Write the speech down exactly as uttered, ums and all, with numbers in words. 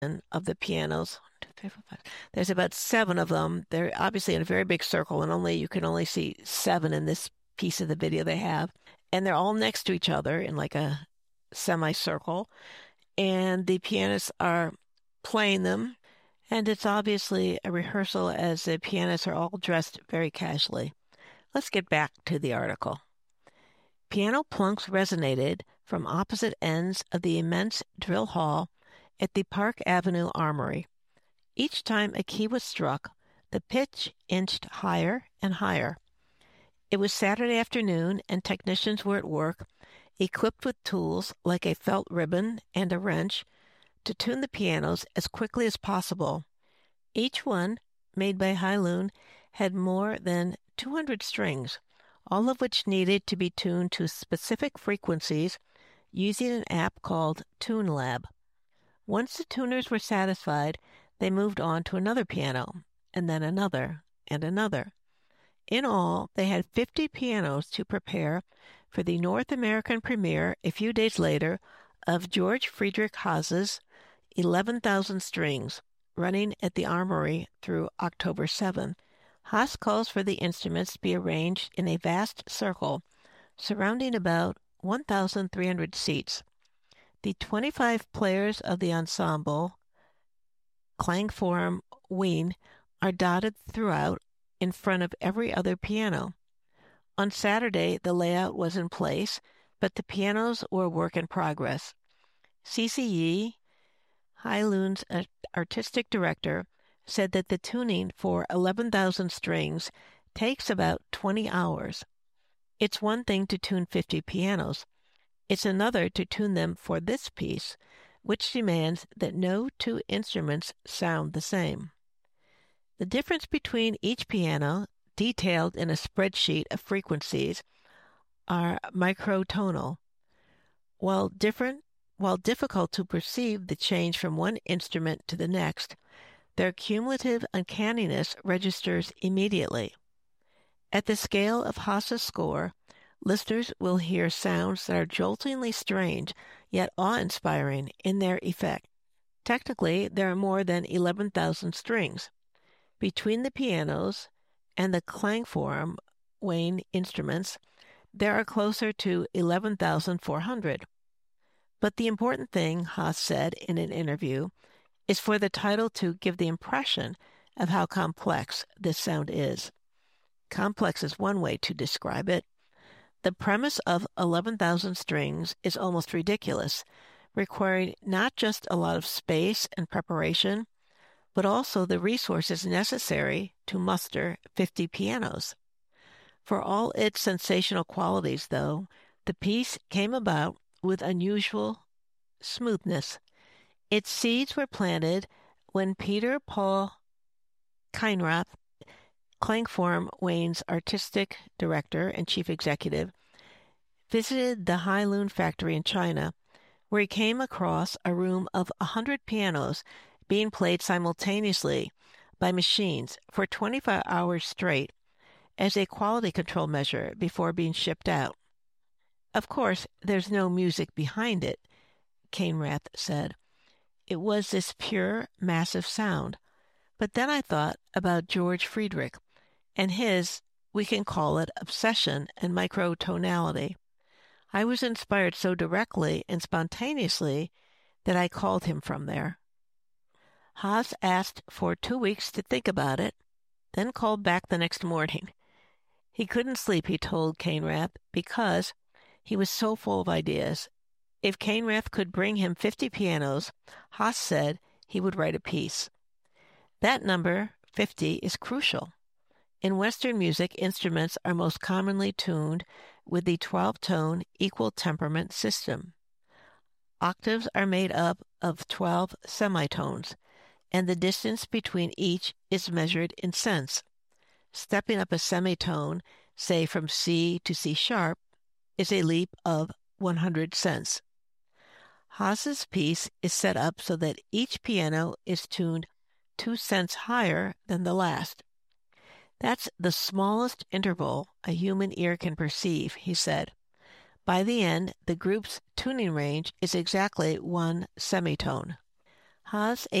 of the pianos. One, two, three, four, five. There's about seven of them. They're obviously in a very big circle, and only you can only see seven in this piece of the video they have. And they're all next to each other in like a semicircle. And the pianists are playing them. And it's obviously a rehearsal as the pianists are all dressed very casually. Let's get back to the article. Piano plunks resonated from opposite ends of the immense drill hall at the Park Avenue Armory. Each time a key was struck, the pitch inched higher and higher. It was Saturday afternoon, and technicians were at work, equipped with tools like a felt ribbon and a wrench, to tune the pianos as quickly as possible. Each one, made by Hai-Lun, had more than two hundred strings, all of which needed to be tuned to specific frequencies using an app called TuneLab. Once the tuners were satisfied, they moved on to another piano, and then another, and another. In all, they had fifty pianos to prepare for the North American premiere a few days later of George Friedrich Haas's eleven thousand Strings, running at the Armory through October seventh. Haas calls for the instruments to be arranged in a vast circle surrounding about one thousand three hundred seats. The twenty-five players of the ensemble, Klangforum Wien, are dotted throughout in front of every other piano. On Saturday, the layout was in place, but the pianos were a work in progress. Cece Yi, Hai-Lun's artistic director, said that the tuning for eleven thousand strings takes about twenty hours. It's one thing to tune fifty pianos. It's another to tune them for this piece, which demands that no two instruments sound the same. The difference between each piano, detailed in a spreadsheet of frequencies, are microtonal. While different, while difficult to perceive the change from one instrument to the next, their cumulative uncanniness registers immediately. At the scale of Haas's score, listeners will hear sounds that are joltingly strange yet awe-inspiring in their effect. Technically, there are more than eleven thousand strings. Between the pianos and the Klangforum Wien instruments, there are closer to eleven thousand four hundred. But the important thing, Haas said in an interview, is for the title to give the impression of how complex this sound is. Complex is one way to describe it. The premise of eleven thousand strings is almost ridiculous, requiring not just a lot of space and preparation, but also the resources necessary to muster fifty pianos. For all its sensational qualities, though, the piece came about with unusual smoothness. Its seeds were planted when Peter Paul Keinrath, Klangforum Wien's artistic director and chief executive, visited the Hai-Lun factory in China, where he came across a room of a hundred pianos being played simultaneously by machines for twenty-five hours straight as a quality control measure before being shipped out. Of course, there's no music behind it, Keinrath said. It was this pure, massive sound. But then I thought about George Friedrich and his, we can call it, obsession and microtonality. I was inspired so directly and spontaneously that I called him from there. Haas asked for two weeks to think about it, then called back the next morning. He couldn't sleep, he told Keinrath, because he was so full of ideas. If Keinrath could bring him fifty pianos, Haas said he would write a piece. That number, fifty, is crucial. In Western music, instruments are most commonly tuned with the twelve-tone equal temperament system. Octaves are made up of twelve semitones, and the distance between each is measured in cents. Stepping up a semitone, say from C to C sharp, is a leap of one hundred cents. Haas's piece is set up so that each piano is tuned two cents higher than the last. That's the smallest interval a human ear can perceive, he said. By the end, the group's tuning range is exactly one semitone. Haas,